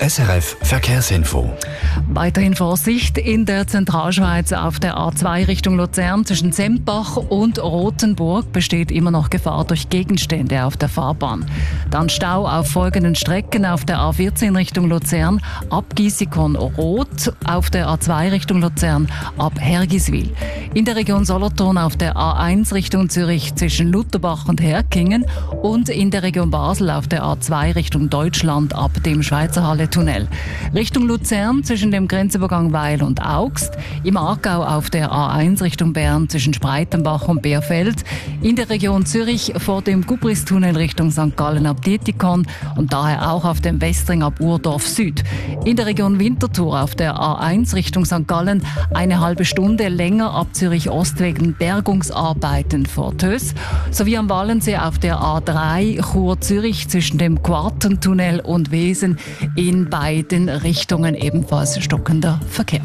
SRF Verkehrsinfo. Weiterhin Vorsicht in der Zentralschweiz auf der A2 Richtung Luzern zwischen Sempach und Rothenburg besteht immer noch Gefahr durch Gegenstände auf der Fahrbahn. Dann Stau auf folgenden Strecken: auf der A14 Richtung Luzern ab Giessikon-Rot, auf der A2 Richtung Luzern ab Hergiswil. In der Region Solothurn auf der A1 Richtung Zürich zwischen Lutherbach und Herkingen und in der Region Basel auf der A2 Richtung Deutschland ab dem Schweizerhalle-Tunnel. Richtung Luzern zwischen dem Grenzübergang Weil und Augst, im Aargau auf der A1 Richtung Bern zwischen Spreitenbach und Beerfeld, in der Region Zürich vor dem Gubristunnel Richtung St. Gallen ab Dietikon und daher auch auf dem Westring ab Urdorf Süd. In der Region Winterthur auf der A1 Richtung St. Gallen eine halbe Stunde länger ab Zürich Ost wegen Bergungsarbeiten vor Töss, sowie am Wallensee auf der A3 Chur-Zürich zwischen dem Quartentunnel und Wesen in beiden Richtungen ebenfalls stockender Verkehr.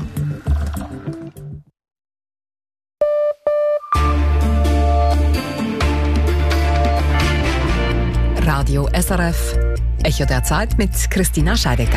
Radio SRF, Echo der Zeit mit Christina Scheidegger.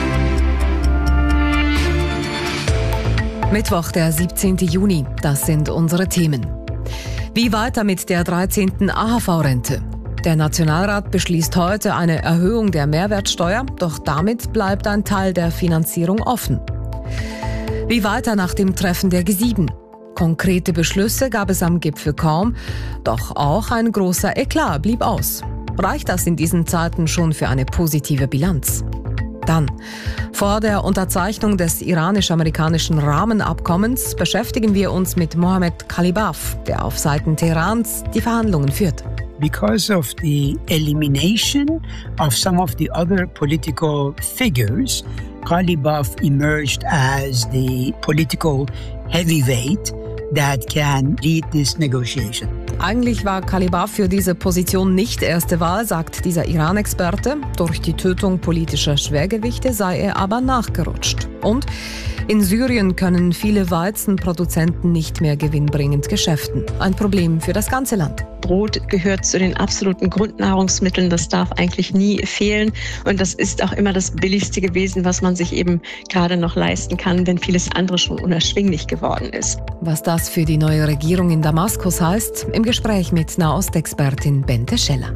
Mittwoch, der 17. Juni, das sind unsere Themen. Wie weiter mit der 13. AHV-Rente? Der Nationalrat beschließt heute eine Erhöhung der Mehrwertsteuer, doch damit bleibt ein Teil der Finanzierung offen. Wie weiter nach dem Treffen der G7? Konkrete Beschlüsse gab es am Gipfel kaum, doch auch ein großer Eklat blieb aus. Reicht das in diesen Zeiten schon für eine positive Bilanz? Dann, vor der Unterzeichnung des iranisch-amerikanischen Rahmenabkommens beschäftigen wir uns mit Mohammed Khalibaf, der auf Seiten Teherans die Verhandlungen führt. Because of the elimination of some of the other political figures, Khalibaf emerged as the political heavyweight that can lead this negotiation. Eigentlich war Khalibaf für diese Position nicht erste Wahl, sagt dieser Iran-Experte. Durch die Tötung politischer Schwergewichte sei er aber nachgerutscht. Und in Syrien können viele Weizenproduzenten nicht mehr gewinnbringend geschäften. Ein Problem für das ganze Land. Brot gehört zu den absoluten Grundnahrungsmitteln. Das darf eigentlich nie fehlen. Und das ist auch immer das Billigste gewesen, was man sich eben gerade noch leisten kann, wenn vieles andere schon unerschwinglich geworden ist. Was das für die neue Regierung in Damaskus heißt, im Gespräch mit Nahostexpertin Bente Scheller.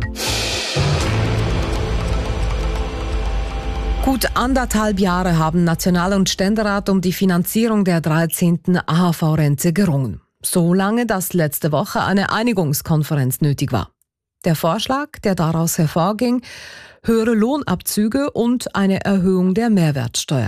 Gut 1,5 Jahre haben National- und Ständerat um die Finanzierung der 13. AHV-Rente gerungen. So lange, dass letzte Woche eine Einigungskonferenz nötig war. Der Vorschlag, der daraus hervorging, höhere Lohnabzüge und eine Erhöhung der Mehrwertsteuer.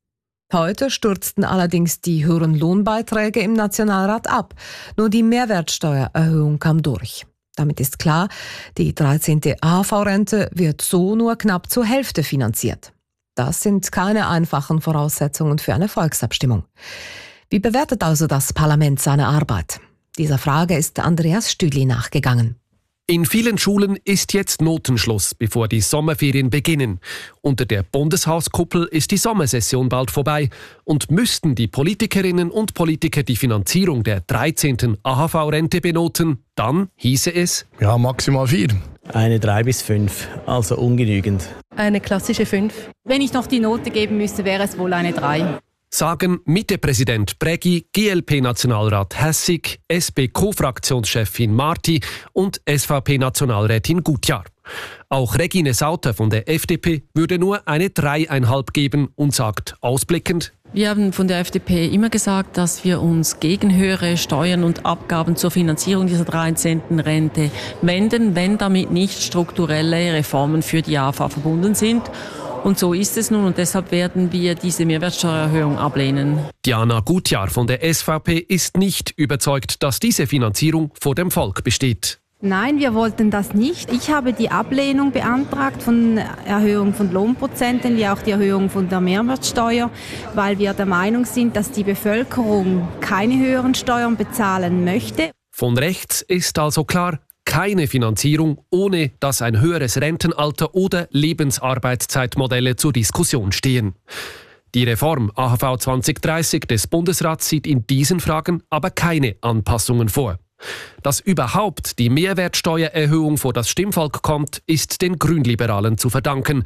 Heute stürzten allerdings die höheren Lohnbeiträge im Nationalrat ab. Nur die Mehrwertsteuererhöhung kam durch. Damit ist klar, die 13. AHV-Rente wird so nur knapp zur Hälfte finanziert. Das sind keine einfachen Voraussetzungen für eine Volksabstimmung. Wie bewertet also das Parlament seine Arbeit? Dieser Frage ist Andreas Stüdli nachgegangen. In vielen Schulen ist jetzt Notenschluss, bevor die Sommerferien beginnen. Unter der Bundeshauskuppel ist die Sommersession bald vorbei. Und müssten die Politikerinnen und Politiker die Finanzierung der 13. AHV-Rente benoten, dann hieße es: Ja, maximal 4. Eine 3 bis 5, also ungenügend. Eine klassische 5. Wenn ich noch die Note geben müsste, wäre es wohl eine 3. Sagen Mitte-Präsident Brägi, GLP-Nationalrat Hässig, SP-Co-Fraktionschefin Marti und SVP-Nationalrätin Gutjahr. Auch Regine Sauter von der FDP würde nur eine 3,5 geben und sagt ausblickend: Wir haben von der FDP immer gesagt, dass wir uns gegen höhere Steuern und Abgaben zur Finanzierung dieser 13. Rente wenden, wenn damit nicht strukturelle Reformen für die AHV verbunden sind. Und so ist es nun und deshalb werden wir diese Mehrwertsteuererhöhung ablehnen. Diana Gutjahr von der SVP ist nicht überzeugt, dass diese Finanzierung vor dem Volk besteht. Nein, wir wollten das nicht. Ich habe die Ablehnung beantragt von Erhöhung von Lohnprozenten wie auch die Erhöhung von der Mehrwertsteuer, weil wir der Meinung sind, dass die Bevölkerung keine höheren Steuern bezahlen möchte. Von rechts ist also klar: keine Finanzierung, ohne dass ein höheres Rentenalter oder Lebensarbeitszeitmodelle zur Diskussion stehen. Die Reform AHV 2030 des Bundesrats sieht in diesen Fragen aber keine Anpassungen vor. Dass überhaupt die Mehrwertsteuererhöhung vor das Stimmvolk kommt, ist den Grünliberalen zu verdanken.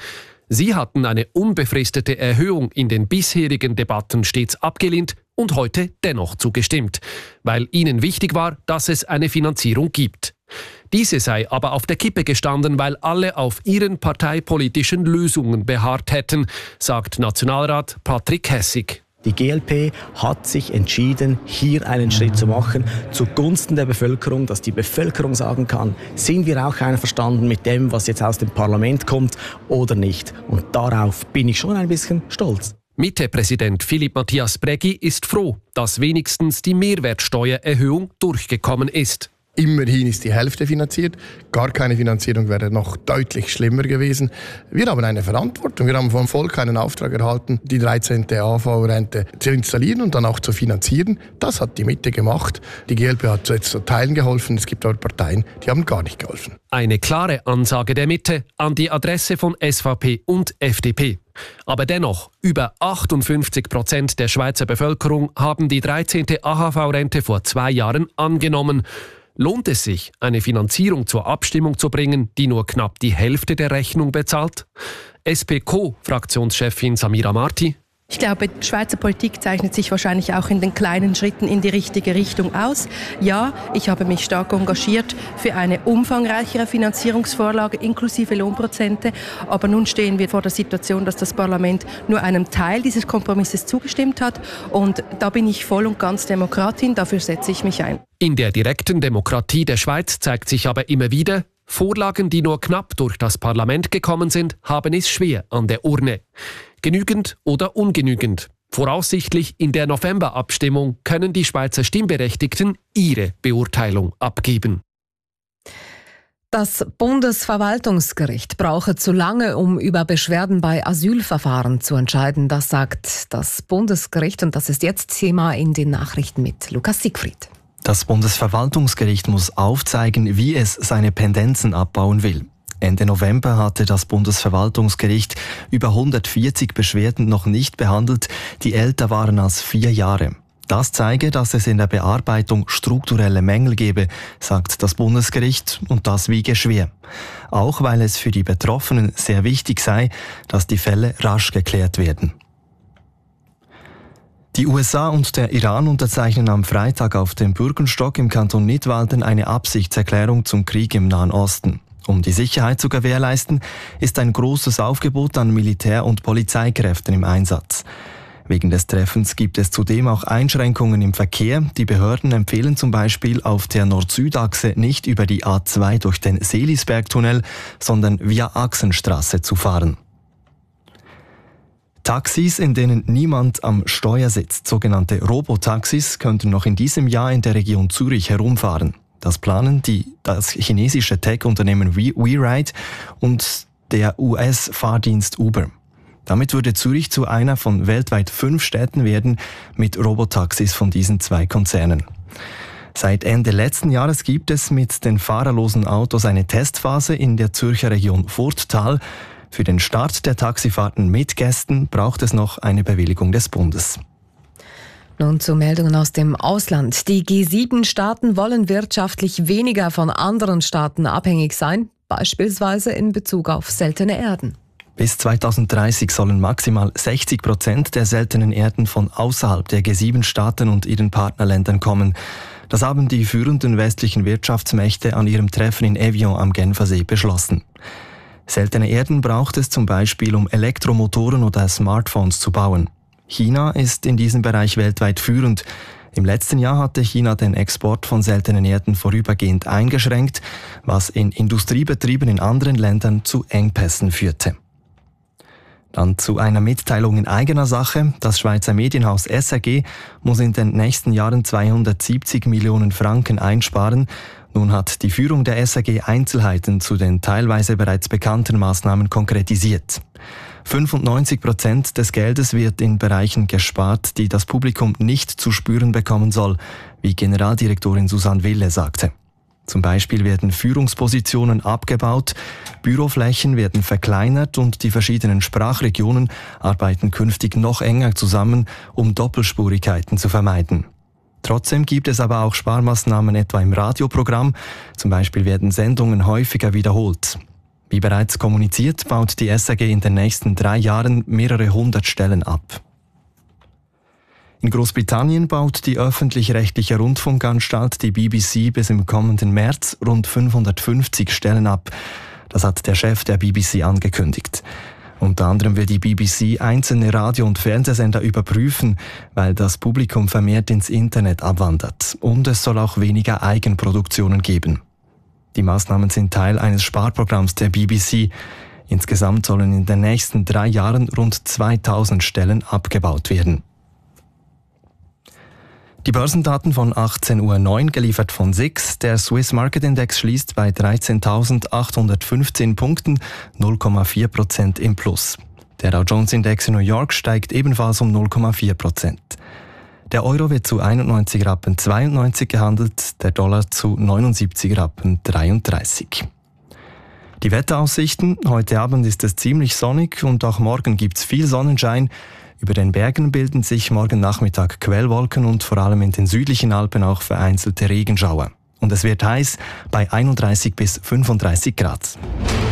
Sie hatten eine unbefristete Erhöhung in den bisherigen Debatten stets abgelehnt und heute dennoch zugestimmt, weil ihnen wichtig war, dass es eine Finanzierung gibt. Diese sei aber auf der Kippe gestanden, weil alle auf ihren parteipolitischen Lösungen beharrt hätten, sagt Nationalrat Patrick Hessig. Die GLP hat sich entschieden, hier einen Schritt zu machen zugunsten der Bevölkerung, dass die Bevölkerung sagen kann, sind wir auch einverstanden mit dem, was jetzt aus dem Parlament kommt oder nicht. Und darauf bin ich schon ein bisschen stolz. Mitte-Präsident Philipp Matthias Brägi ist froh, dass wenigstens die Mehrwertsteuererhöhung durchgekommen ist. Immerhin ist die Hälfte finanziert. Gar keine Finanzierung wäre noch deutlich schlimmer gewesen. Wir haben eine Verantwortung. Wir haben vom Volk einen Auftrag erhalten, die 13. AHV-Rente zu installieren und dann auch zu finanzieren. Das hat die Mitte gemacht. Die GLP hat jetzt zu Teilen geholfen. Es gibt aber Parteien, die haben gar nicht geholfen. Eine klare Ansage der Mitte an die Adresse von SVP und FDP. Aber dennoch, über 58% der Schweizer Bevölkerung haben die 13. AHV-Rente vor 2 Jahren angenommen. Lohnt es sich, eine Finanzierung zur Abstimmung zu bringen, die nur knapp die Hälfte der Rechnung bezahlt? SP-Co-Fraktionschefin Samira Marti. Ich glaube, die Schweizer Politik zeichnet sich wahrscheinlich auch in den kleinen Schritten in die richtige Richtung aus. Ja, ich habe mich stark engagiert für eine umfangreichere Finanzierungsvorlage inklusive Lohnprozente. Aber nun stehen wir vor der Situation, dass das Parlament nur einem Teil dieses Kompromisses zugestimmt hat. Und da bin ich voll und ganz Demokratin, dafür setze ich mich ein. In der direkten Demokratie der Schweiz zeigt sich aber immer wieder, Vorlagen, die nur knapp durch das Parlament gekommen sind, haben es schwer an der Urne. Genügend oder ungenügend. Voraussichtlich in der Novemberabstimmung können die Schweizer Stimmberechtigten ihre Beurteilung abgeben. Das Bundesverwaltungsgericht brauche zu lange, um über Beschwerden bei Asylverfahren zu entscheiden. Das sagt das Bundesgericht und das ist jetzt Thema in den Nachrichten mit Lukas Siegfried. Das Bundesverwaltungsgericht muss aufzeigen, wie es seine Pendenzen abbauen will. Ende November hatte das Bundesverwaltungsgericht über 140 Beschwerden noch nicht behandelt, die älter waren als 4 Jahre. Das zeige, dass es in der Bearbeitung strukturelle Mängel gebe, sagt das Bundesgericht, und das wiege schwer. Auch weil es für die Betroffenen sehr wichtig sei, dass die Fälle rasch geklärt werden. Die USA und der Iran unterzeichnen am Freitag auf dem Bürgenstock im Kanton Nidwalden eine Absichtserklärung zum Krieg im Nahen Osten. Um die Sicherheit zu gewährleisten, ist ein großes Aufgebot an Militär- und Polizeikräften im Einsatz. Wegen des Treffens gibt es zudem auch Einschränkungen im Verkehr. Die Behörden empfehlen zum Beispiel auf der Nord-Süd-Achse nicht über die A2 durch den Seelisbergtunnel, sondern via Achsenstraße zu fahren. Taxis, in denen niemand am Steuer sitzt, sogenannte Robotaxis, könnten noch in diesem Jahr in der Region Zürich herumfahren. Das planen das chinesische Tech-Unternehmen WeRide und der US-Fahrdienst Uber. Damit würde Zürich zu einer von weltweit 5 Städten werden mit Robotaxis von diesen 2 Konzernen. Seit Ende letzten Jahres gibt es mit den fahrerlosen Autos eine Testphase in der Zürcher Region Furttal. Für den Start der Taxifahrten mit Gästen braucht es noch eine Bewilligung des Bundes. Nun zu Meldungen aus dem Ausland. Die G7-Staaten wollen wirtschaftlich weniger von anderen Staaten abhängig sein, beispielsweise in Bezug auf seltene Erden. Bis 2030 sollen maximal 60% der seltenen Erden von außerhalb der G7-Staaten und ihren Partnerländern kommen. Das haben die führenden westlichen Wirtschaftsmächte an ihrem Treffen in Evian am Genfersee beschlossen. Seltene Erden braucht es zum Beispiel, um Elektromotoren oder Smartphones zu bauen. China ist in diesem Bereich weltweit führend. Im letzten Jahr hatte China den Export von seltenen Erden vorübergehend eingeschränkt, was in Industriebetrieben in anderen Ländern zu Engpässen führte. Dann zu einer Mitteilung in eigener Sache. Das Schweizer Medienhaus SRG muss in den nächsten Jahren 270 Millionen Franken einsparen. Nun hat die Führung der SRG Einzelheiten zu den teilweise bereits bekannten Maßnahmen konkretisiert. 95% des Geldes wird in Bereichen gespart, die das Publikum nicht zu spüren bekommen soll, wie Generaldirektorin Susanne Wille sagte. Zum Beispiel werden Führungspositionen abgebaut, Büroflächen werden verkleinert und die verschiedenen Sprachregionen arbeiten künftig noch enger zusammen, um Doppelspurigkeiten zu vermeiden. Trotzdem gibt es aber auch Sparmaßnahmen etwa im Radioprogramm. Zum Beispiel werden Sendungen häufiger wiederholt. Wie bereits kommuniziert, baut die SAG in den nächsten 3 Jahren mehrere 100 Stellen ab. In Großbritannien baut die öffentlich-rechtliche Rundfunkanstalt, die BBC, bis im kommenden März rund 550 Stellen ab. Das hat der Chef der BBC angekündigt. Unter anderem will die BBC einzelne Radio- und Fernsehsender überprüfen, weil das Publikum vermehrt ins Internet abwandert. Und es soll auch weniger Eigenproduktionen geben. Die Maßnahmen sind Teil eines Sparprogramms der BBC. Insgesamt sollen in den nächsten 3 Jahren rund 2000 Stellen abgebaut werden. Die Börsendaten von 18.09 Uhr, geliefert von SIX. Der Swiss Market Index schließt bei 13.815 Punkten, 0,4% im Plus. Der Dow Jones Index in New York steigt ebenfalls um 0,4%. Der Euro wird zu 91,92 Rappen gehandelt, der Dollar zu 79,33 Rappen. Die Wetteraussichten: Heute Abend ist es ziemlich sonnig und auch morgen gibt's viel Sonnenschein. Über den Bergen bilden sich morgen Nachmittag Quellwolken und vor allem in den südlichen Alpen auch vereinzelte Regenschauer. Und es wird heiß bei 31 bis 35 Grad.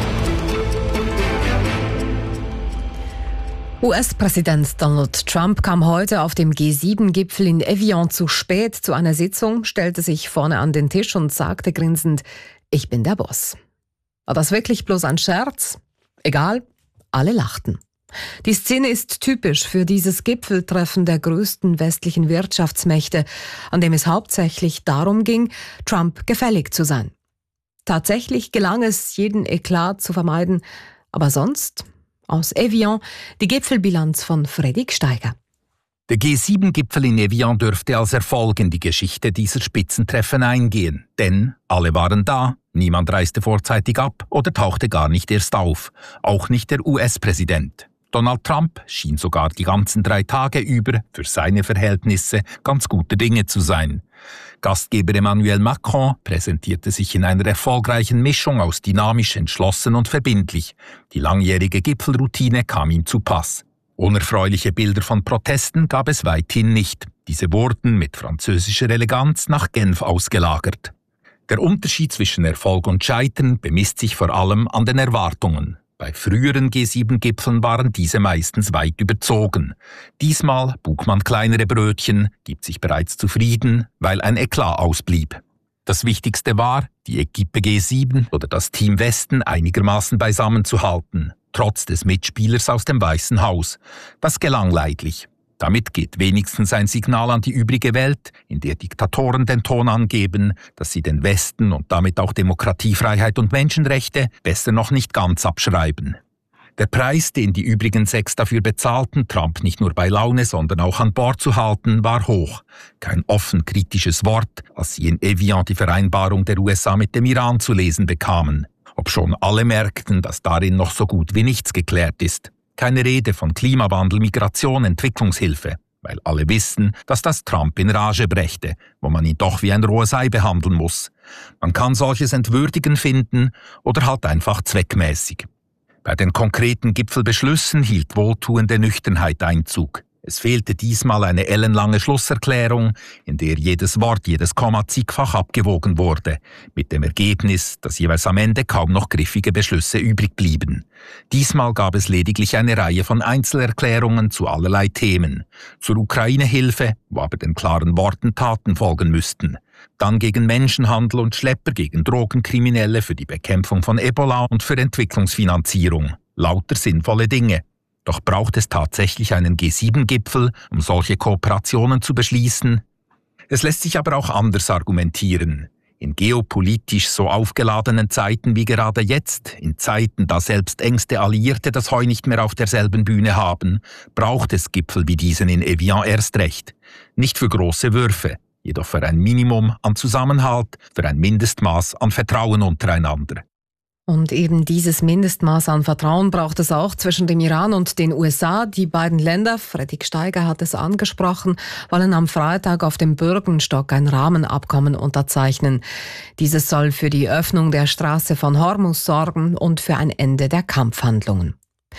US-Präsident Donald Trump kam heute auf dem G7-Gipfel in Evian zu spät zu einer Sitzung, stellte sich vorne an den Tisch und sagte grinsend: Ich bin der Boss. War das wirklich bloß ein Scherz? Egal, alle lachten. Die Szene ist typisch für dieses Gipfeltreffen der größten westlichen Wirtschaftsmächte, an dem es hauptsächlich darum ging, Trump gefällig zu sein. Tatsächlich gelang es, jeden Eklat zu vermeiden, aber sonst aus Evian die Gipfelbilanz von Freddy Gsteiger. Der G7-Gipfel in Evian dürfte als Erfolg in die Geschichte dieser Spitzentreffen eingehen. Denn alle waren da, niemand reiste vorzeitig ab oder tauchte gar nicht erst auf. Auch nicht der US-Präsident. Donald Trump schien sogar die ganzen 3 Tage über für seine Verhältnisse ganz gute Dinge zu sein. Gastgeber Emmanuel Macron präsentierte sich in einer erfolgreichen Mischung aus dynamisch, entschlossen und verbindlich. Die langjährige Gipfelroutine kam ihm zu Pass. Unerfreuliche Bilder von Protesten gab es weithin nicht. Diese wurden mit französischer Eleganz nach Genf ausgelagert. Der Unterschied zwischen Erfolg und Scheitern bemisst sich vor allem an den Erwartungen. Bei früheren G7-Gipfeln waren diese meistens weit überzogen. Diesmal buk man kleinere Brötchen, gibt sich bereits zufrieden, weil ein Eklat ausblieb. Das Wichtigste war, die Equipe G7 oder das Team Westen einigermaßen beisammen zu halten, trotz des Mitspielers aus dem Weißen Haus. Das gelang leidlich. Damit geht wenigstens ein Signal an die übrige Welt, in der Diktatoren den Ton angeben, dass sie den Westen und damit auch Demokratie, Freiheit und Menschenrechte besser noch nicht ganz abschreiben. Der Preis, den die übrigen 6 dafür bezahlten, Trump nicht nur bei Laune, sondern auch an Bord zu halten, war hoch. Kein offen kritisches Wort, als sie in Evian die Vereinbarung der USA mit dem Iran zu lesen bekamen. Obschon alle merkten, dass darin noch so gut wie nichts geklärt ist. Keine Rede von Klimawandel, Migration, Entwicklungshilfe, weil alle wissen, dass das Trump in Rage brächte, wo man ihn doch wie ein rohes Ei behandeln muss. Man kann solches entwürdigen finden oder halt einfach zweckmäßig. Bei den konkreten Gipfelbeschlüssen hielt wohltuende Nüchternheit Einzug. Es fehlte diesmal eine ellenlange Schlusserklärung, in der jedes Wort, jedes Komma zigfach abgewogen wurde, mit dem Ergebnis, dass jeweils am Ende kaum noch griffige Beschlüsse übrig blieben. Diesmal gab es lediglich eine Reihe von Einzelerklärungen zu allerlei Themen. Zur Ukraine-Hilfe, wo aber den klaren Worten Taten folgen müssten. Dann gegen Menschenhandel und Schlepper, gegen Drogenkriminelle, für die Bekämpfung von Ebola und für Entwicklungsfinanzierung. Lauter sinnvolle Dinge. Doch braucht es tatsächlich einen G7-Gipfel, um solche Kooperationen zu beschließen? Es lässt sich aber auch anders argumentieren. In geopolitisch so aufgeladenen Zeiten wie gerade jetzt, in Zeiten, da selbst engste Alliierte das Heu nicht mehr auf derselben Bühne haben, braucht es Gipfel wie diesen in Evian erst recht. Nicht für große Würfe, jedoch für ein Minimum an Zusammenhalt, für ein Mindestmaß an Vertrauen untereinander. Und eben dieses Mindestmaß an Vertrauen braucht es auch zwischen dem Iran und den USA. Die beiden Länder, Freddy Gsteiger hat es angesprochen, wollen am Freitag auf dem Bürgenstock ein Rahmenabkommen unterzeichnen. Dieses soll für die Öffnung der Straße von Hormuz sorgen und für ein Ende der Kampfhandlungen.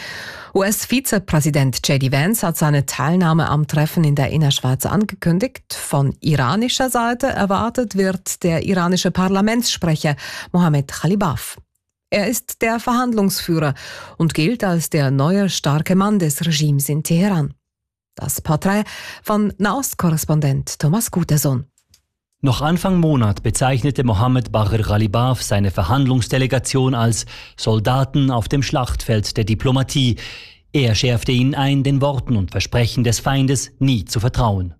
US-Vizepräsident J.D. Vance hat seine Teilnahme am Treffen in der Innerschweiz angekündigt. Von iranischer Seite erwartet wird der iranische Parlamentssprecher Mohammed Khalibaf. Er ist der Verhandlungsführer und gilt als der neue starke Mann des Regimes in Teheran. Das Porträt von Nahostkorrespondent Thomas Gutersohn. Noch Anfang Monat bezeichnete Mohammed Bagher Ghalibaf seine Verhandlungsdelegation als Soldaten auf dem Schlachtfeld der Diplomatie. Er schärfte ihnen ein, den Worten und Versprechen des Feindes nie zu vertrauen.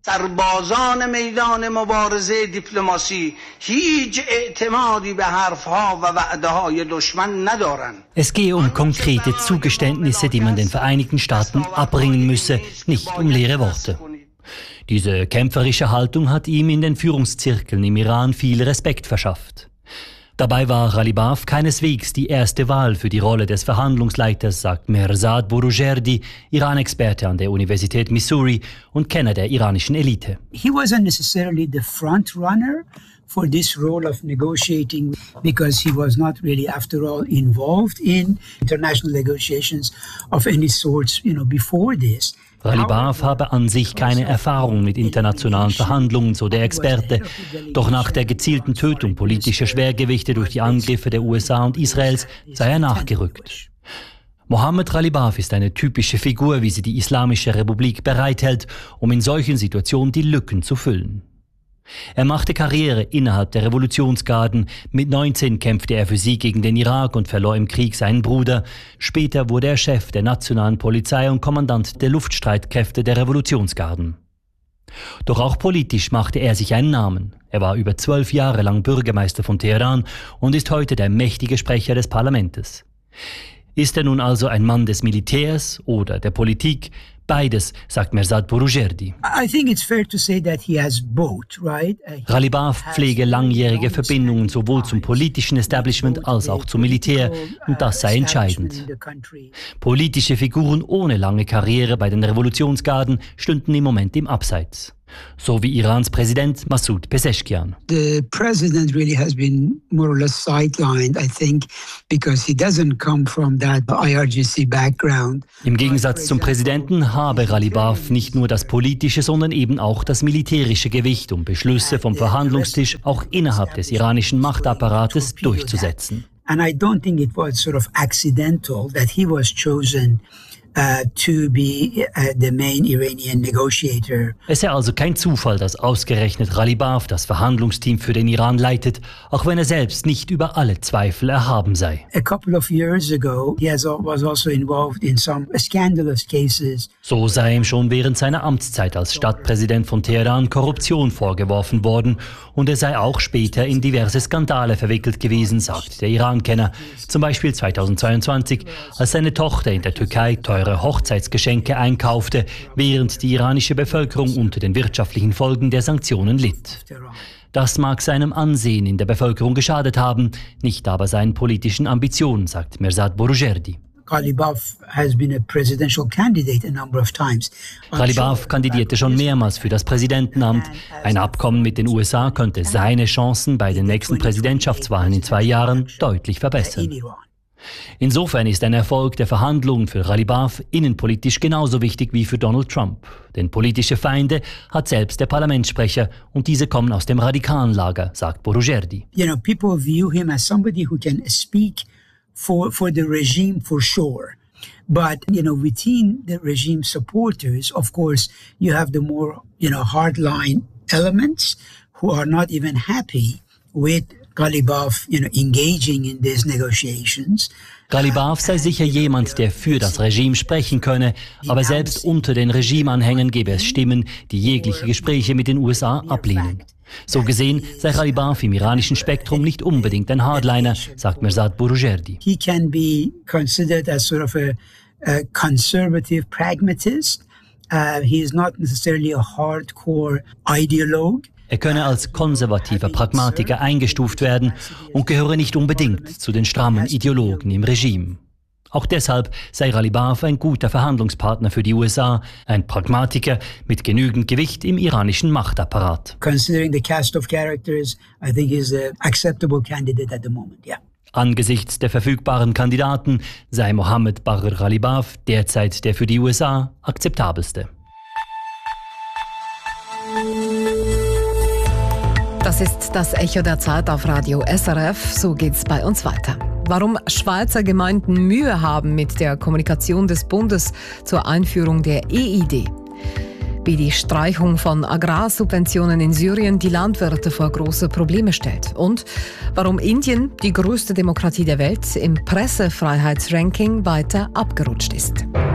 Es gehe um konkrete Zugeständnisse, die man den Vereinigten Staaten abbringen müsse, nicht um leere Worte. Diese kämpferische Haltung hat ihm in den Führungszirkeln im Iran viel Respekt verschafft. Dabei war Ghalibaf keineswegs die erste Wahl für die Rolle des Verhandlungsleiters, sagt Mehrzad Boroujerdi, Iran-Experte an der Universität Missouri und Kenner der iranischen Elite. He wasn't necessarily the front runner for this role of negotiating because he was not really, after all, involved in international negotiations of any sorts, before this. Ghalibaf habe an sich keine Erfahrung mit internationalen Verhandlungen, so der Experte. Doch nach der gezielten Tötung politischer Schwergewichte durch die Angriffe der USA und Israels sei er nachgerückt. Mohammed Ghalibaf ist eine typische Figur, wie sie die Islamische Republik bereithält, um in solchen Situationen die Lücken zu füllen. Er machte Karriere innerhalb der Revolutionsgarden. Mit 19 kämpfte er für sie gegen den Irak und verlor im Krieg seinen Bruder. Später wurde er Chef der nationalen Polizei und Kommandant der Luftstreitkräfte der Revolutionsgarden. Doch auch politisch machte er sich einen Namen. Er war über 12 Jahre lang Bürgermeister von Teheran und ist heute der mächtige Sprecher des Parlaments. Ist er nun also ein Mann des Militärs oder der Politik? Beides, sagt Mehrzad Boroujerdi. Ghalibaf pflege langjährige Verbindungen sowohl zum politischen Establishment als auch zum Militär und das sei entscheidend. Politische Figuren ohne lange Karriere bei den Revolutionsgarden stünden im Moment im Abseits. So wie Irans Präsident Massoud Pezeshkian. The president really has been more or less sidelined, I think, because he doesn't come from that IRGC background. Im Gegensatz zum Präsidenten habe Ghalibaf nicht nur das politische, sondern eben auch das militärische Gewicht, um Beschlüsse vom Verhandlungstisch auch innerhalb des iranischen Machtapparates durchzusetzen. And I don't think it was sort of accidental that he was chosen to be the main Iranian negotiator. Es sei also kein Zufall, dass ausgerechnet Ghalibaf das Verhandlungsteam für den Iran leitet, auch wenn er selbst nicht über alle Zweifel erhaben sei. A couple of years ago, he was also involved in some scandalous cases. So sei ihm schon während seiner Amtszeit als Stadtpräsident von Teheran Korruption vorgeworfen worden und er sei auch später in diverse Skandale verwickelt gewesen, sagt der Iran-Kenner. Zum Beispiel 2022, als seine Tochter in der Türkei teure Hochzeitsgeschenke einkaufte, während die iranische Bevölkerung unter den wirtschaftlichen Folgen der Sanktionen litt. Das mag seinem Ansehen in der Bevölkerung geschadet haben, nicht aber seinen politischen Ambitionen, sagt Mehrzad Boroujerdi. Ghalibaf has been a presidential candidate a number of times. Ghalibaf kandidierte schon mehrmals für das Präsidentenamt. Ein Abkommen mit den USA könnte seine Chancen bei den nächsten Präsidentschaftswahlen in 2 Jahren deutlich verbessern. Insofern ist ein Erfolg der Verhandlungen für Ghalibaf innenpolitisch genauso wichtig wie für Donald Trump. Denn politische Feinde hat selbst der Parlamentssprecher und diese kommen aus dem radikalen Lager, sagt Boroujerdi. People view him as somebody who can speak for the regime for sure. But, within the regime supporters, of course, you have the more, hardline elements who are not even happy with Ghalibaf, engaging in these negotiations. Ghalibaf sei sicher jemand, der für das Regime sprechen könne, aber selbst unter den Regimeanhängern gäbe es Stimmen, die jegliche Gespräche mit den USA ablehnen. So gesehen sei Ghalibaf im iranischen Spektrum nicht unbedingt ein Hardliner, sagt Mehrzad Boroujerdi. He can be considered as sort of a conservative pragmatist. He is not necessarily a hardcore ideologue. Er könne als konservativer Pragmatiker eingestuft werden und gehöre nicht unbedingt zu den strammen Ideologen im Regime. Auch deshalb sei Ghalibaf ein guter Verhandlungspartner für die USA, ein Pragmatiker mit genügend Gewicht im iranischen Machtapparat. Considering the cast of characters, I think he's an acceptable candidate at the moment, yeah. Angesichts der verfügbaren Kandidaten sei Mohammed Bagher Ghalibaf derzeit der für die USA akzeptabelste. Das ist das Echo der Zeit auf Radio SRF. So geht's bei uns weiter. Warum Schweizer Gemeinden Mühe haben mit der Kommunikation des Bundes zur Einführung der EID. Wie die Streichung von Agrarsubventionen in Syrien die Landwirte vor große Probleme stellt. Und warum Indien, die größte Demokratie der Welt, im Pressefreiheitsranking weiter abgerutscht ist.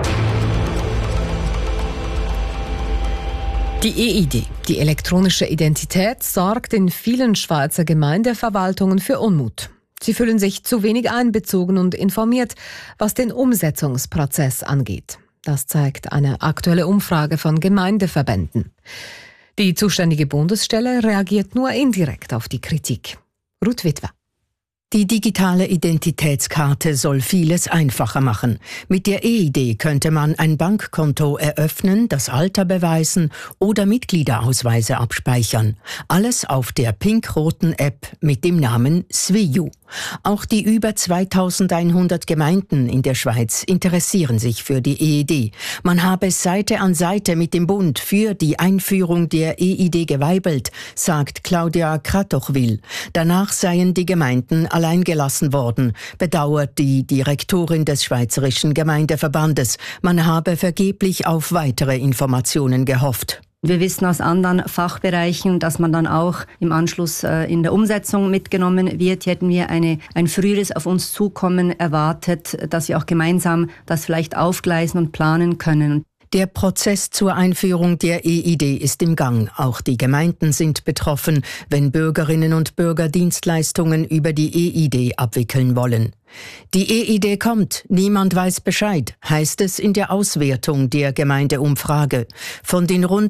Die EID, die elektronische Identität, sorgt in vielen Schweizer Gemeindeverwaltungen für Unmut. Sie fühlen sich zu wenig einbezogen und informiert, was den Umsetzungsprozess angeht. Das zeigt eine aktuelle Umfrage von Gemeindeverbänden. Die zuständige Bundesstelle reagiert nur indirekt auf die Kritik. Ruth Witwer. Die digitale Identitätskarte soll vieles einfacher machen. Mit der EID könnte man ein Bankkonto eröffnen, das Alter beweisen oder Mitgliederausweise abspeichern. Alles auf der pink-roten App mit dem Namen Swiyu. Auch die über 2100 Gemeinden in der Schweiz interessieren sich für die EID. Man habe Seite an Seite mit dem Bund für die Einführung der EID geweibelt, sagt Claudia Kratochwil. Danach seien die Gemeinden allein gelassen worden, bedauert die Direktorin des Schweizerischen Gemeindeverbandes. Man habe vergeblich auf weitere Informationen gehofft. Wir wissen aus anderen Fachbereichen, dass man dann auch im Anschluss in der Umsetzung mitgenommen wird. Hier hätten wir ein früheres auf uns zukommen erwartet, dass wir auch gemeinsam das vielleicht aufgleisen und planen können. Der Prozess zur Einführung der EID ist im Gang. Auch die Gemeinden sind betroffen, wenn Bürgerinnen und Bürger Dienstleistungen über die EID abwickeln wollen. Die EID kommt, niemand weiß Bescheid, heißt es in der Auswertung der Gemeindeumfrage. Von den rund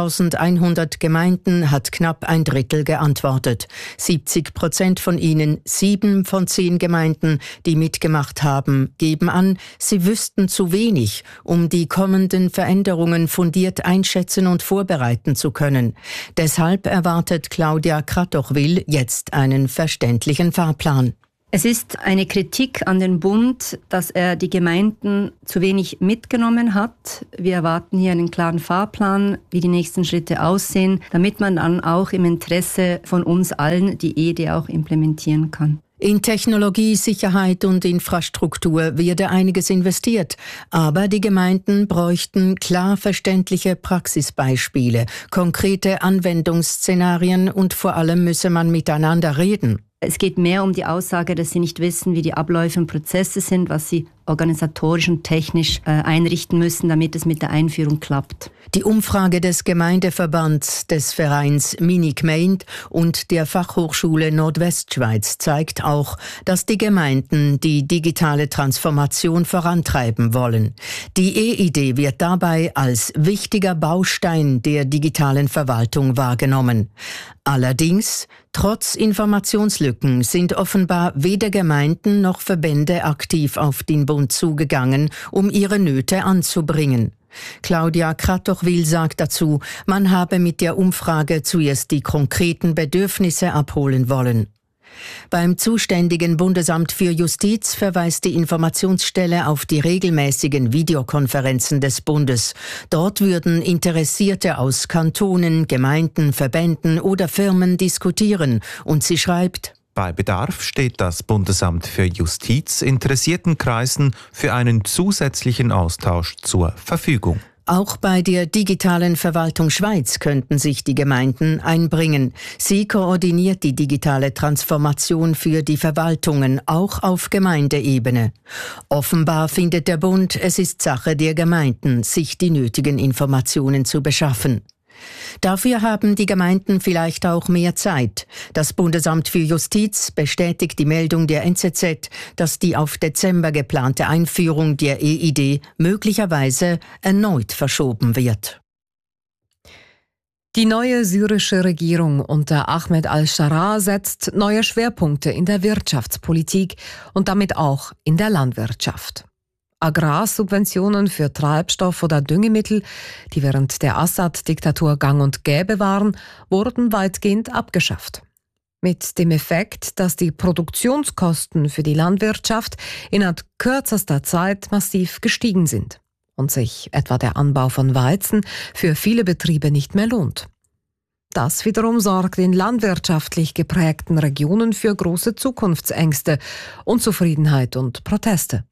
2100 Gemeinden hat knapp ein Drittel geantwortet. 70% von ihnen, 7 von 10 Gemeinden, die mitgemacht haben, geben an, sie wüssten zu wenig, um die kommenden Veränderungen fundiert einschätzen und vorbereiten zu können. Deshalb erwartet Claudia Kratochwil jetzt einen verständlichen Fahrplan. Es ist eine Kritik an den Bund, dass er die Gemeinden zu wenig mitgenommen hat. Wir erwarten hier einen klaren Fahrplan, wie die nächsten Schritte aussehen, damit man dann auch im Interesse von uns allen die EID auch implementieren kann. In Technologie, Sicherheit und Infrastruktur werde einiges investiert, aber die Gemeinden bräuchten klar verständliche Praxisbeispiele, konkrete Anwendungsszenarien und vor allem müsse man miteinander reden. Es geht mehr um die Aussage, dass sie nicht wissen, wie die Abläufe und Prozesse sind, was sie organisatorisch und technisch einrichten müssen, damit es mit der Einführung klappt. Die Umfrage des Gemeindeverbands des Vereins Mini-Gemeinde und der Fachhochschule Nordwestschweiz zeigt auch, dass die Gemeinden die digitale Transformation vorantreiben wollen. Die EID wird dabei als wichtiger Baustein der digitalen Verwaltung wahrgenommen. Allerdings, trotz Informationslücken sind offenbar weder Gemeinden noch Verbände aktiv auf den Bund zugegangen, um ihre Nöte anzubringen. Claudia Kratochwil sagt dazu, man habe mit der Umfrage zuerst die konkreten Bedürfnisse abholen wollen. Beim zuständigen Bundesamt für Justiz verweist die Informationsstelle auf die regelmäßigen Videokonferenzen des Bundes. Dort würden Interessierte aus Kantonen, Gemeinden, Verbänden oder Firmen diskutieren. Und sie schreibt: Bei Bedarf steht das Bundesamt für Justiz interessierten Kreisen für einen zusätzlichen Austausch zur Verfügung. Auch bei der digitalen Verwaltung Schweiz könnten sich die Gemeinden einbringen. Sie koordiniert die digitale Transformation für die Verwaltungen, auch auf Gemeindeebene. Offenbar findet der Bund, es ist Sache der Gemeinden, sich die nötigen Informationen zu beschaffen. Dafür haben die Gemeinden vielleicht auch mehr Zeit. Das Bundesamt für Justiz bestätigt die Meldung der NZZ, dass die auf Dezember geplante Einführung der EID möglicherweise erneut verschoben wird. Die neue syrische Regierung unter Ahmed al-Sharaa setzt neue Schwerpunkte in der Wirtschaftspolitik und damit auch in der Landwirtschaft. Agrarsubventionen für Treibstoff oder Düngemittel, die während der Assad-Diktatur gang und gäbe waren, wurden weitgehend abgeschafft. Mit dem Effekt, dass die Produktionskosten für die Landwirtschaft innerhalb kürzester Zeit massiv gestiegen sind und sich etwa der Anbau von Weizen für viele Betriebe nicht mehr lohnt. Das wiederum sorgt in landwirtschaftlich geprägten Regionen für große Zukunftsängste, Unzufriedenheit und Proteste.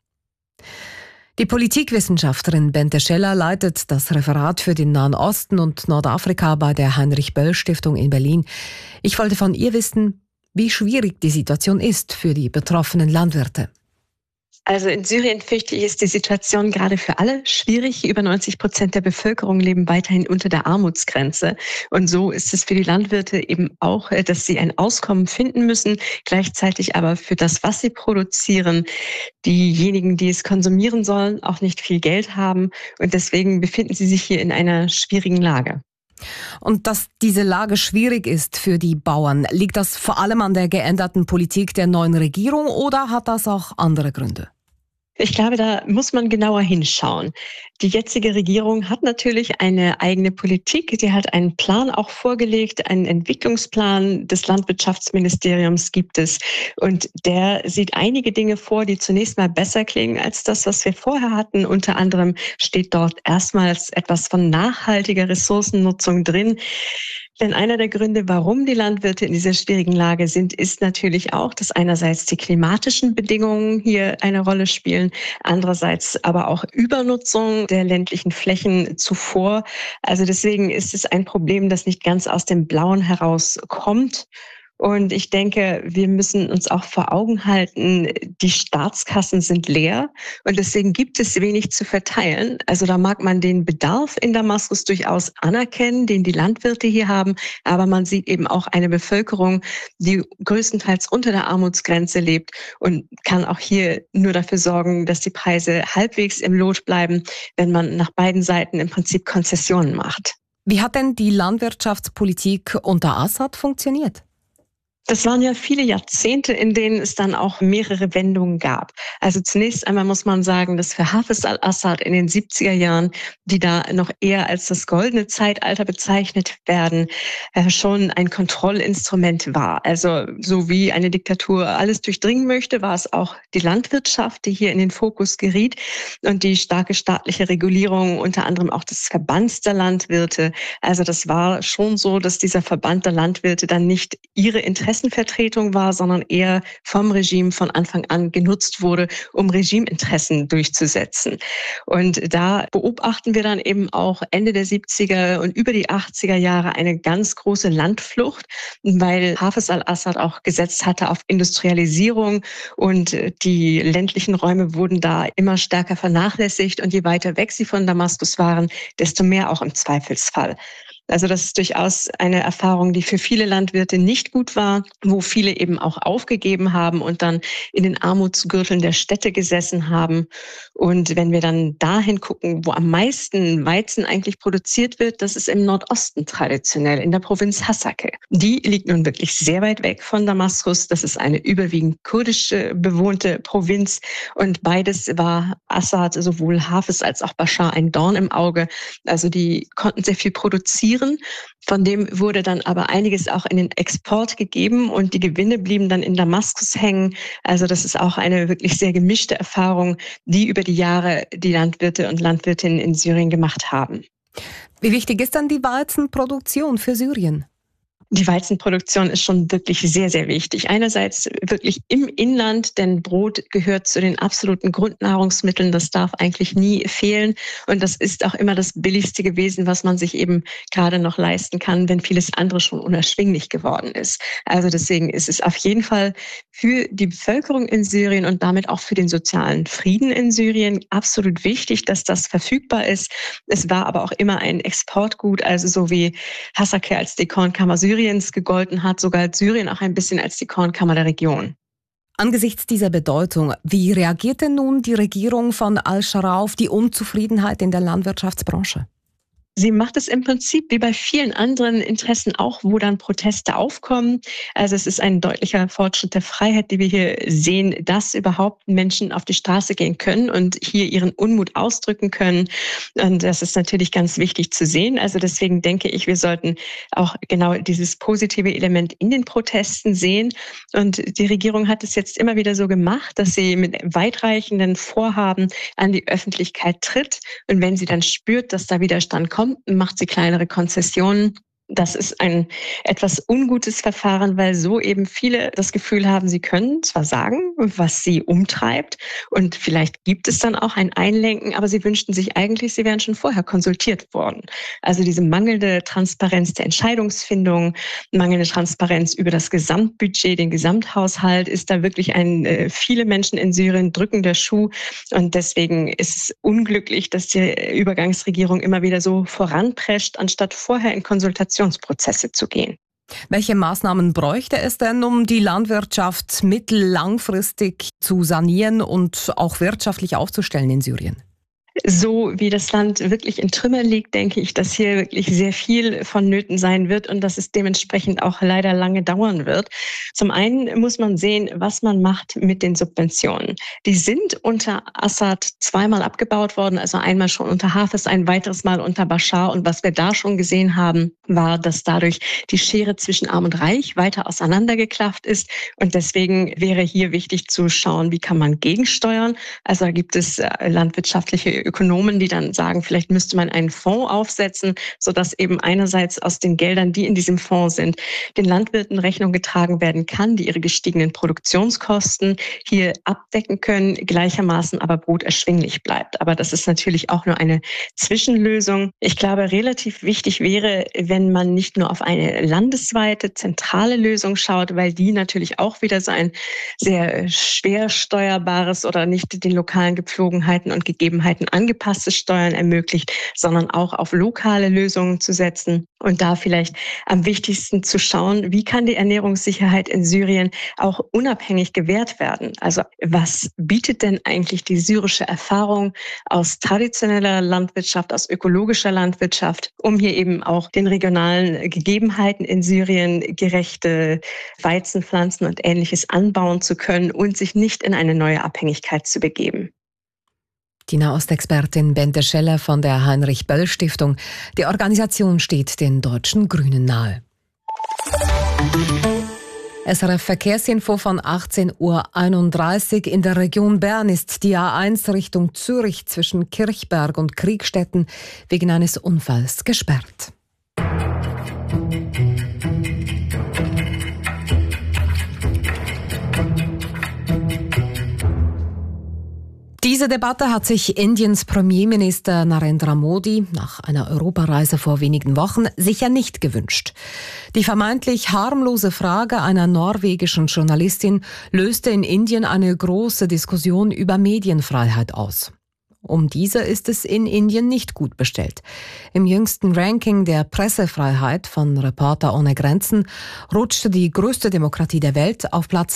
Die Politikwissenschaftlerin Bente Scheller leitet das Referat für den Nahen Osten und Nordafrika bei der Heinrich-Böll-Stiftung in Berlin. Ich wollte von ihr wissen, wie schwierig die Situation ist für die betroffenen Landwirte. Also in Syrien, fürchte ich, ist die Situation gerade für alle schwierig. Über 90% der Bevölkerung leben weiterhin unter der Armutsgrenze. Und so ist es für die Landwirte eben auch, dass sie ein Auskommen finden müssen, gleichzeitig aber für das, was sie produzieren, diejenigen, die es konsumieren sollen, auch nicht viel Geld haben. Und deswegen befinden sie sich hier in einer schwierigen Lage. Und dass diese Lage schwierig ist für die Bauern, liegt das vor allem an der geänderten Politik der neuen Regierung oder hat das auch andere Gründe? Ich glaube, da muss man genauer hinschauen. Die jetzige Regierung hat natürlich eine eigene Politik. Sie hat einen Plan auch vorgelegt, einen Entwicklungsplan des Landwirtschaftsministeriums gibt es. Und der sieht einige Dinge vor, die zunächst mal besser klingen als das, was wir vorher hatten. Unter anderem steht dort erstmals etwas von nachhaltiger Ressourcennutzung drin. Denn einer der Gründe, warum die Landwirte in dieser schwierigen Lage sind, ist natürlich auch, dass einerseits die klimatischen Bedingungen hier eine Rolle spielen, andererseits aber auch Übernutzung der ländlichen Flächen zuvor. Also deswegen ist es ein Problem, das nicht ganz aus dem Blauen heraus kommt. Und ich denke, wir müssen uns auch vor Augen halten, die Staatskassen sind leer und deswegen gibt es wenig zu verteilen. Also da mag man den Bedarf in Damaskus durchaus anerkennen, den die Landwirte hier haben, aber man sieht eben auch eine Bevölkerung, die größtenteils unter der Armutsgrenze lebt und kann auch hier nur dafür sorgen, dass die Preise halbwegs im Lot bleiben, wenn man nach beiden Seiten im Prinzip Konzessionen macht. Wie hat denn die Landwirtschaftspolitik unter Assad funktioniert? Das waren ja viele Jahrzehnte, in denen es dann auch mehrere Wendungen gab. Also zunächst einmal muss man sagen, dass für Hafez al-Assad in den 70er Jahren, die da noch eher als das goldene Zeitalter bezeichnet werden, schon ein Kontrollinstrument war. Also so wie eine Diktatur alles durchdringen möchte, war es auch die Landwirtschaft, die hier in den Fokus geriet und die starke staatliche Regulierung, unter anderem auch des Verbands der Landwirte. Also das war schon so, dass dieser Verband der Landwirte dann nicht ihre Interessenvertretung war, sondern eher vom Regime von Anfang an genutzt wurde, um Regimeinteressen durchzusetzen. Und da beobachten wir dann eben auch Ende der 70er und über die 80er Jahre eine ganz große Landflucht, weil Hafez al-Assad auch gesetzt hatte auf Industrialisierung und die ländlichen Räume wurden da immer stärker vernachlässigt und je weiter weg sie von Damaskus waren, desto mehr auch im Zweifelsfall. Also das ist durchaus eine Erfahrung, die für viele Landwirte nicht gut war, wo viele eben auch aufgegeben haben und dann in den Armutsgürteln der Städte gesessen haben. Und wenn wir dann dahin gucken, wo am meisten Weizen eigentlich produziert wird, das ist im Nordosten traditionell, in der Provinz Hasake. Die liegt nun wirklich sehr weit weg von Damaskus. Das ist eine überwiegend kurdisch bewohnte Provinz. Und beides war Assad, sowohl Hafez als auch Bashar, ein Dorn im Auge. Also die konnten sehr viel produzieren. Von dem wurde dann aber einiges auch in den Export gegeben und die Gewinne blieben dann in Damaskus hängen. Also das ist auch eine wirklich sehr gemischte Erfahrung, die über die Jahre die Landwirte und Landwirtinnen in Syrien gemacht haben. Wie wichtig ist dann die Weizenproduktion für Syrien? Die Weizenproduktion ist schon wirklich sehr, sehr wichtig. Einerseits wirklich im Inland, denn Brot gehört zu den absoluten Grundnahrungsmitteln. Das darf eigentlich nie fehlen. Und das ist auch immer das Billigste gewesen, was man sich eben gerade noch leisten kann, wenn vieles andere schon unerschwinglich geworden ist. Also deswegen ist es auf jeden Fall für die Bevölkerung in Syrien und damit auch für den sozialen Frieden in Syrien absolut wichtig, dass das verfügbar ist. Es war aber auch immer ein Exportgut, also so wie Hasake als die Kornkammer Syriens gegolten hat, sogar Syrien auch ein bisschen als die Kornkammer der Region. Angesichts dieser Bedeutung, wie reagiert denn nun die Regierung von al-Shara auf die Unzufriedenheit in der Landwirtschaftsbranche? Sie macht es im Prinzip wie bei vielen anderen Interessen auch, wo dann Proteste aufkommen. Also es ist ein deutlicher Fortschritt der Freiheit, die wir hier sehen, dass überhaupt Menschen auf die Straße gehen können und hier ihren Unmut ausdrücken können. Und das ist natürlich ganz wichtig zu sehen. Also deswegen denke ich, wir sollten auch genau dieses positive Element in den Protesten sehen. Und die Regierung hat es jetzt immer wieder so gemacht, dass sie mit weitreichenden Vorhaben an die Öffentlichkeit tritt. Und wenn sie dann spürt, dass da Widerstand kommt, macht sie kleinere Konzessionen. Das ist ein etwas ungutes Verfahren, weil so eben viele das Gefühl haben, sie können zwar sagen, was sie umtreibt und vielleicht gibt es dann auch ein Einlenken, aber sie wünschten sich eigentlich, sie wären schon vorher konsultiert worden. Also diese mangelnde Transparenz der Entscheidungsfindung, mangelnde Transparenz über das Gesamtbudget, den Gesamthaushalt ist da wirklich ein viele Menschen in Syrien drückender Schuh und deswegen ist es unglücklich, dass die Übergangsregierung immer wieder so voranprescht, anstatt vorher in Konsultation Prozesse zu gehen. Welche Maßnahmen bräuchte es denn, um die Landwirtschaft mittellangfristig zu sanieren und auch wirtschaftlich aufzustellen in Syrien? So wie das Land wirklich in Trümmern liegt, denke ich, dass hier wirklich sehr viel vonnöten sein wird und dass es dementsprechend auch leider lange dauern wird. Zum einen muss man sehen, was man macht mit den Subventionen. Die sind unter Assad zweimal abgebaut worden, also einmal schon unter Hafez, ein weiteres Mal unter Bashar. Und was wir da schon gesehen haben, war, dass dadurch die Schere zwischen Arm und Reich weiter auseinandergeklafft ist. Und deswegen wäre hier wichtig zu schauen, wie kann man gegensteuern. Also da gibt es landwirtschaftliche Ökonomen, die dann sagen, vielleicht müsste man einen Fonds aufsetzen, sodass eben einerseits aus den Geldern, die in diesem Fonds sind, den Landwirten Rechnung getragen werden kann, die ihre gestiegenen Produktionskosten hier abdecken können, gleichermaßen aber Brot erschwinglich bleibt. Aber das ist natürlich auch nur eine Zwischenlösung. Ich glaube, relativ wichtig wäre, wenn man nicht nur auf eine landesweite, zentrale Lösung schaut, weil die natürlich auch wieder so ein sehr schwer steuerbares oder nicht den lokalen Gepflogenheiten und Gegebenheiten angepasste Steuern ermöglicht, sondern auch auf lokale Lösungen zu setzen und da vielleicht am wichtigsten zu schauen, wie kann die Ernährungssicherheit in Syrien auch unabhängig gewährt werden? Also was bietet denn eigentlich die syrische Erfahrung aus traditioneller Landwirtschaft, aus ökologischer Landwirtschaft, um hier eben auch den regionalen Gegebenheiten in Syrien gerechte Weizenpflanzen und Ähnliches anbauen zu können und sich nicht in eine neue Abhängigkeit zu begeben. Die Nahostexpertin Bente Scheller von der Heinrich-Böll-Stiftung. Die Organisation steht den deutschen Grünen nahe. SRF Verkehrsinfo von 18:31 Uhr. In der Region Bern ist die A1 Richtung Zürich zwischen Kirchberg und Kriegstetten wegen eines Unfalls gesperrt. Diese Debatte hat sich Indiens Premierminister Narendra Modi nach einer Europareise vor wenigen Wochen sicher nicht gewünscht. Die vermeintlich harmlose Frage einer norwegischen Journalistin löste in Indien eine große Diskussion über Medienfreiheit aus. Um diese ist es in Indien nicht gut bestellt. Im jüngsten Ranking der Pressefreiheit von Reporter ohne Grenzen rutschte die größte Demokratie der Welt auf Platz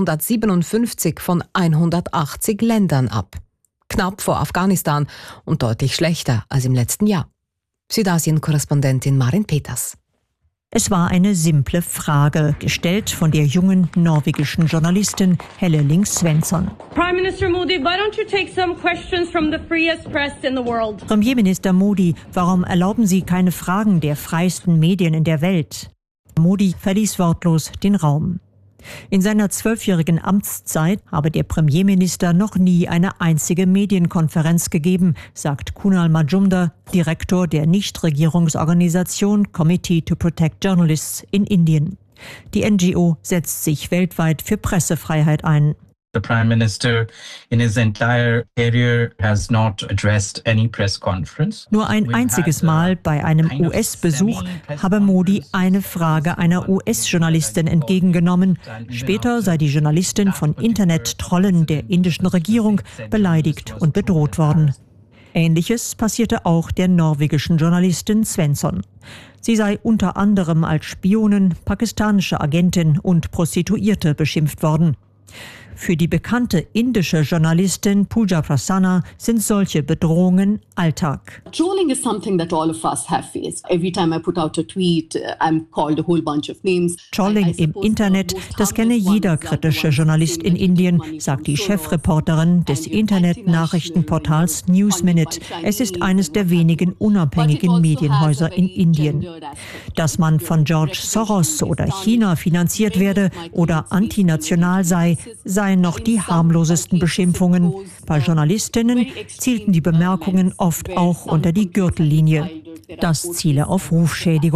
157 von 180 Ländern ab. Knapp vor Afghanistan und deutlich schlechter als im letzten Jahr. Südasien-Korrespondentin Marin Peters. Es war eine simple Frage, gestellt von der jungen norwegischen Journalistin Helle Ling Svensson. Prime Minister Modi, why don't you take some questions from the freest press in the world? Premierminister Modi, warum erlauben Sie keine Fragen der freiesten Medien in der Welt? Modi verließ wortlos den Raum. In seiner 12-jährigen Amtszeit habe der Premierminister noch nie eine einzige Medienkonferenz gegeben, sagt Kunal Majumdar, Direktor der Nichtregierungsorganisation Committee to Protect Journalists in Indien. Die NGO setzt sich weltweit für Pressefreiheit ein. The Prime Minister in his entire career has not addressed any press conference. Nur ein einziges Mal bei einem US-Besuch habe Modi eine Frage einer US-Journalistin entgegengenommen. Später sei die Journalistin von Internet-Trollen der indischen Regierung beleidigt und bedroht worden. Ähnliches passierte auch der norwegischen Journalistin Svensson. Sie sei unter anderem als Spionin, pakistanische Agentin und Prostituierte beschimpft worden. Für die bekannte indische Journalistin Pooja Prasanna sind solche Bedrohungen Alltag. Trolling is something that all of us have faced. Every time I put out a tweet, I'm called a whole bunch of names. Trolling im Internet, das kenne jeder kritische Journalist in Indien, sagt die Chefreporterin des Internetnachrichtenportals News Minute. Es ist eines der wenigen unabhängigen Medienhäuser in Indien. Dass man von George Soros oder China finanziert werde oder antinational sei, seien noch die harmlosesten Beschimpfungen. Bei Journalistinnen zielten die Bemerkungen oft auch unter die Gürtellinie. Das ziele auf Rufschädigung.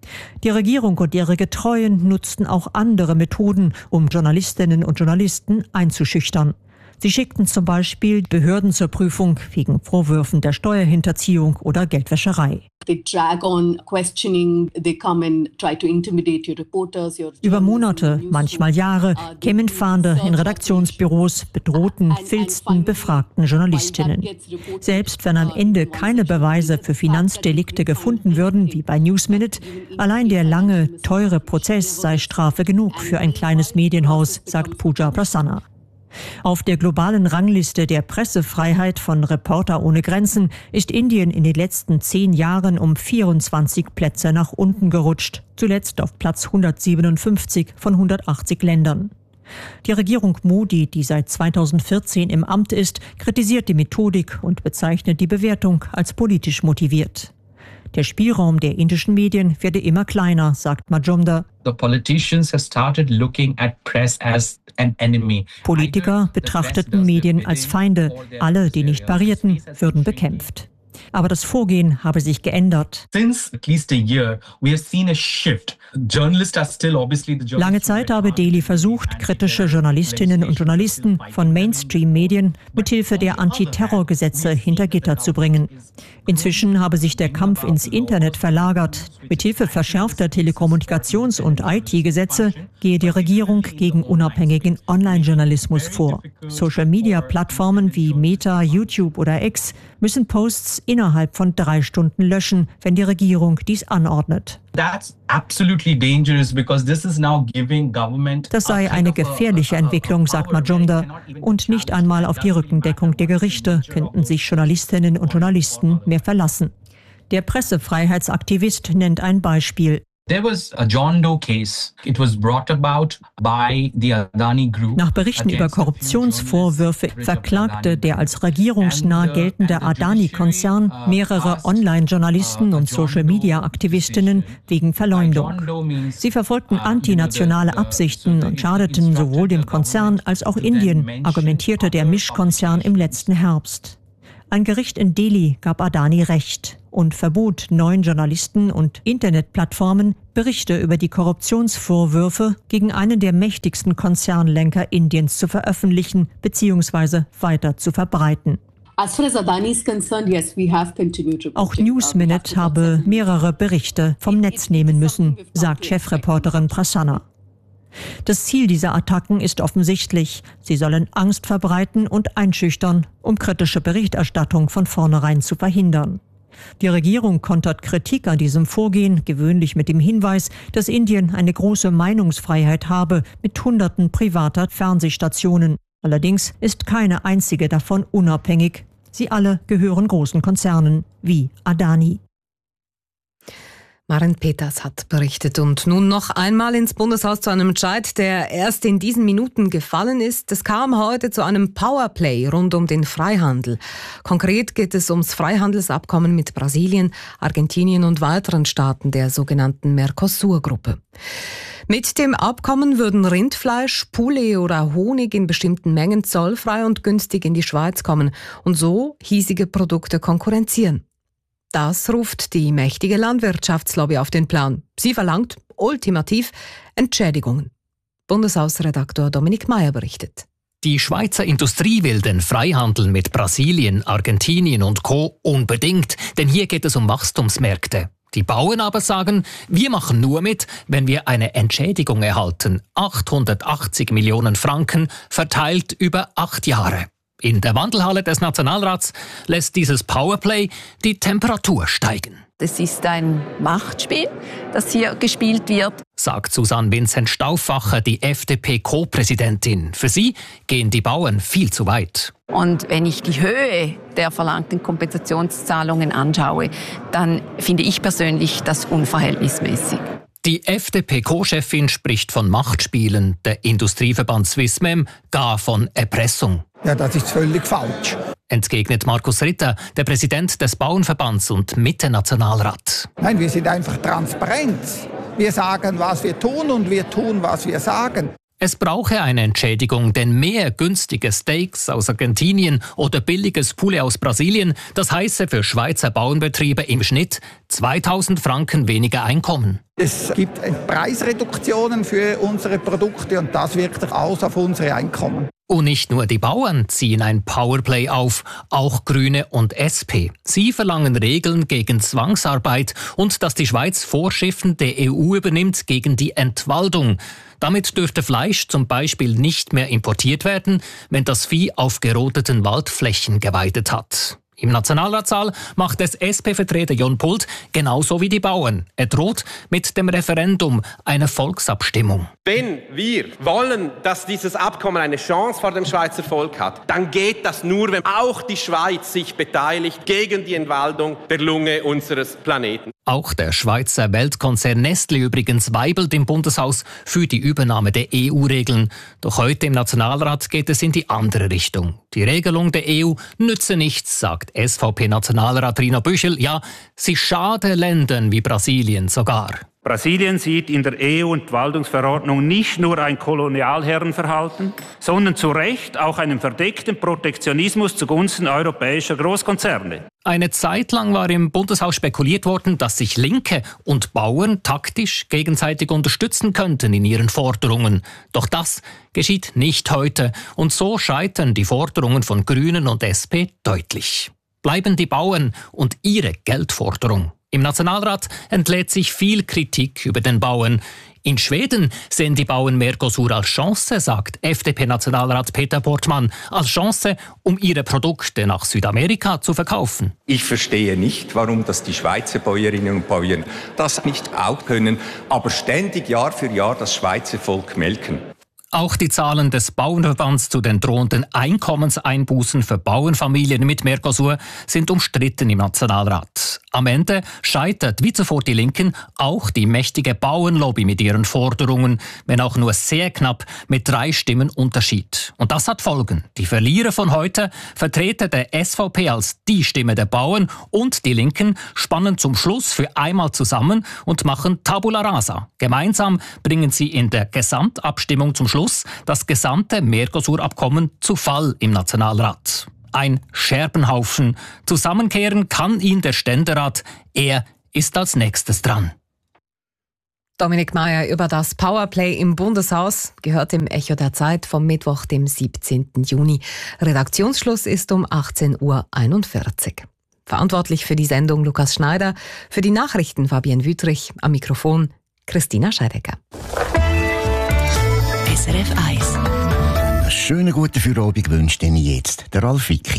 Die Regierung und ihre Getreuen nutzten auch andere Methoden, um Journalistinnen und Journalisten einzuschüchtern. Sie schickten zum Über Monate, manchmal Jahre, kämen Fahnder in Redaktionsbüros, bedrohten, filzten, befragten Journalistinnen. Selbst wenn am Ende keine Beweise für Finanzdelikte gefunden würden, wie bei Newsminute, allein der lange, teure Prozess sei Strafe genug für ein kleines Medienhaus, sagt Pooja Prasanna. Auf der globalen Rangliste der Pressefreiheit von Reporter ohne Grenzen ist Indien in den letzten 10 Jahren um 24 Plätze nach unten gerutscht, zuletzt auf Platz 157 von 180 Ländern. Die Regierung Modi, die seit 2014 im Amt ist, kritisiert die Methodik und bezeichnet die Bewertung als politisch motiviert. Der Spielraum der indischen Medien werde immer kleiner, sagt Majumdar. Politiker betrachteten Medien als Feinde. Alle, die nicht parierten, würden bekämpft. Aber das Vorgehen habe sich geändert. Lange Zeit habe Delhi versucht, kritische Journalistinnen und Journalisten von Mainstream-Medien mithilfe der Antiterrorgesetze hinter Gitter zu bringen. Inzwischen habe sich der Kampf ins Internet verlagert. Mithilfe verschärfter Telekommunikations- und IT-Gesetze gehe die Regierung gegen unabhängigen Online-Journalismus vor. Social-Media-Plattformen wie Meta, YouTube oder X müssen Posts innerhalb von 3 Stunden löschen, wenn die Regierung dies anordnet. Das sei eine gefährliche Entwicklung, sagt Majumdar. Und nicht einmal auf die Rückendeckung der Gerichte könnten sich Journalistinnen und Journalisten mehr verlassen. Der Pressefreiheitsaktivist nennt ein Beispiel. Nach Berichten über Korruptionsvorwürfe verklagte der als regierungsnah geltende Adani-Konzern mehrere Online-Journalisten und Social-Media-Aktivistinnen wegen Verleumdung. Sie verfolgten antinationale Absichten und schadeten sowohl dem Konzern als auch Indien, argumentierte der Mischkonzern im letzten Herbst. Ein Gericht in Delhi gab Adani Recht und verbot 9 Journalisten und Internetplattformen, Berichte über die Korruptionsvorwürfe gegen einen der mächtigsten Konzernlenker Indiens zu veröffentlichen bzw. weiter zu verbreiten. Auch Newsminute habe mehrere Berichte vom Netz nehmen müssen, sagt Chefreporterin Prasanna. Das Ziel dieser Attacken ist offensichtlich. Sie sollen Angst verbreiten und einschüchtern, um kritische Berichterstattung von vornherein zu verhindern. Die Regierung kontert Kritik an diesem Vorgehen gewöhnlich mit dem Hinweis, dass Indien eine große Meinungsfreiheit habe mit Hunderten privater Fernsehstationen. Allerdings ist keine einzige davon unabhängig. Sie alle gehören großen Konzernen wie Adani. Maren Peters hat berichtet. Und nun noch einmal ins Bundeshaus zu einem Entscheid, der erst in diesen Minuten gefallen ist. Es kam heute zu einem Powerplay rund um den Freihandel. Konkret geht es ums Freihandelsabkommen mit Brasilien, Argentinien und weiteren Staaten der sogenannten Mercosur-Gruppe. Mit dem Abkommen würden Rindfleisch, Poulet oder Honig in bestimmten Mengen zollfrei und günstig in die Schweiz kommen und so hiesige Produkte konkurrenzieren. Das ruft die mächtige Landwirtschaftslobby auf den Plan. Sie verlangt ultimativ Entschädigungen. Bundeshausredaktor Dominik Meyer berichtet. Die Schweizer Industrie will den Freihandel mit Brasilien, Argentinien und Co. unbedingt, denn hier geht es um Wachstumsmärkte. Die Bauern aber sagen, wir machen nur mit, wenn wir eine Entschädigung erhalten. 880 Millionen Franken verteilt über 8 Jahre. In der Wandelhalle des Nationalrats lässt dieses Powerplay die Temperatur steigen. Das ist ein Machtspiel, das hier gespielt wird, sagt Susanne Vincent Stauffacher, die FDP-Co-Präsidentin. Für sie gehen die Bauern viel zu weit. Und wenn ich die Höhe der verlangten Kompensationszahlungen anschaue, dann finde ich persönlich das unverhältnismäßig. Die FDP-Co-Chefin spricht von Machtspielen, der Industrieverband Swissmem gar von Erpressung. Ja, das ist völlig falsch. Entgegnet Markus Ritter, der Präsident des Bauernverbands und Mitte-Nationalrat. Nein, wir sind einfach transparent. Wir sagen, was wir tun und wir tun, was wir sagen. Es brauche eine Entschädigung, denn mehr günstige Steaks aus Argentinien oder billiges Poulet aus Brasilien, das heiße für Schweizer Bauernbetriebe im Schnitt 2.000 Franken weniger Einkommen. Es gibt Preisreduktionen für unsere Produkte und das wirkt sich aus auf unsere Einkommen. Und nicht nur die Bauern ziehen ein Powerplay auf, auch Grüne und SP. Sie verlangen Regeln gegen Zwangsarbeit und dass die Schweiz Vorschriften der EU übernimmt gegen die Entwaldung. Damit dürfte Fleisch zum Beispiel nicht mehr importiert werden, wenn das Vieh auf gerodeten Waldflächen geweidet hat. Im Nationalratssaal macht es SP-Vertreter Jon Pult genauso wie die Bauern. Er droht mit dem Referendum, einer Volksabstimmung. Wenn wir wollen, dass dieses Abkommen eine Chance vor dem Schweizer Volk hat, dann geht das nur, wenn auch die Schweiz sich beteiligt gegen die Entwaldung der Lunge unseres Planeten. Auch der Schweizer Weltkonzern Nestle übrigens weibelt im Bundeshaus für die Übernahme der EU-Regeln. Doch heute im Nationalrat geht es in die andere Richtung. Die Regelung der EU nütze nichts, sagt SVP-Nationalrat Rino Büchel. Ja, sie schade Ländern wie Brasilien sogar. Brasilien sieht in der EU-Entwaldungsverordnung nicht nur ein Kolonialherrenverhalten, sondern zu Recht auch einen verdeckten Protektionismus zugunsten europäischer Großkonzerne. Eine Zeit lang war im Bundeshaus spekuliert worden, dass sich Linke und Bauern taktisch gegenseitig unterstützen könnten in ihren Forderungen. Doch das geschieht nicht heute. Und so scheitern die Forderungen von Grünen und SP deutlich. Bleiben die Bauern und ihre Geldforderung. Im Nationalrat entlädt sich viel Kritik über den Bauern. In Schweden sehen die Bauern Mercosur als Chance, sagt FDP-Nationalrat Peter Portmann. Als Chance, um ihre Produkte nach Südamerika zu verkaufen. Ich verstehe nicht, warum das die Schweizer Bäuerinnen und Bauern das nicht auch können, aber ständig Jahr für Jahr das Schweizer Volk melken. Auch die Zahlen des Bauernverbands zu den drohenden Einkommenseinbußen für Bauernfamilien mit Mercosur sind umstritten im Nationalrat. Am Ende scheitert, wie zuvor die Linken, auch die mächtige Bauernlobby mit ihren Forderungen, wenn auch nur sehr knapp mit 3 Stimmen Unterschied. Und das hat Folgen. Die Verlierer von heute, Vertreter der SVP als die Stimme der Bauern und die Linken, spannen zum Schluss für einmal zusammen und machen Tabula Rasa. Gemeinsam bringen sie in der Gesamtabstimmung zum Schluss das gesamte Mercosur-Abkommen zu Fall im Nationalrat. Ein Scherbenhaufen. Zusammenkehren kann ihn der Ständerat. Er ist als nächstes dran. Dominik Mayer über das Powerplay im Bundeshaus gehört im Echo der Zeit vom Mittwoch, dem 17. Juni. Redaktionsschluss ist um 18.41 Uhr. Verantwortlich für die Sendung Lukas Schneider, für die Nachrichten Fabienne Wüthrich, am Mikrofon Christina Scheidecker. SRF 1. Einen schönen guten Feierabend wünscht Ihnen jetzt der Ralf Wicki.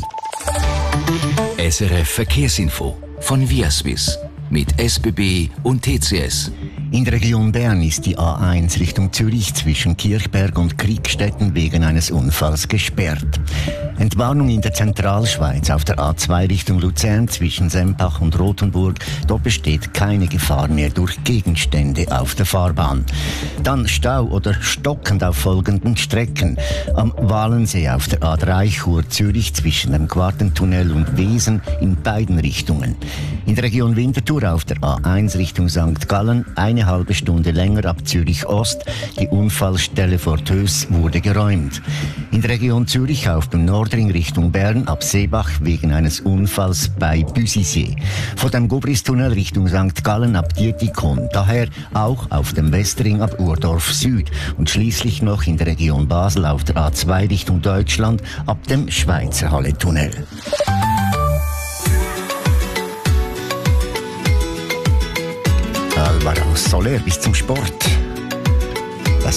SRF Verkehrsinfo von Viaswiss mit SBB und TCS. In der Region Bern ist die A1 Richtung Zürich zwischen Kirchberg und Kriegstetten wegen eines Unfalls gesperrt. Entwarnung in der Zentralschweiz auf der A2 Richtung Luzern zwischen Sempach und Rothenburg. Dort besteht keine Gefahr mehr durch Gegenstände auf der Fahrbahn. Dann Stau oder stockend auf folgenden Strecken. Am Walensee auf der A3 Chur-Zürich zwischen dem Quartentunnel und Wesen in beiden Richtungen. In der Region Winterthur auf der A1 Richtung St. Gallen eine halbe Stunde länger ab Zürich Ost. Die Unfallstelle vor Tös wurde geräumt. In der Region Zürich auf dem Nordring Richtung Bern ab Seebach wegen eines Unfalls bei Büsisee. Vor dem Gubristunnel Richtung St. Gallen ab Dietikon. Daher auch auf dem Westring ab Urdorf Süd. Und schließlich noch in der Region Basel auf der A2 Richtung Deutschland ab dem Schweizer Halle-Tunnel. Alvaro Soler bis zum Sport.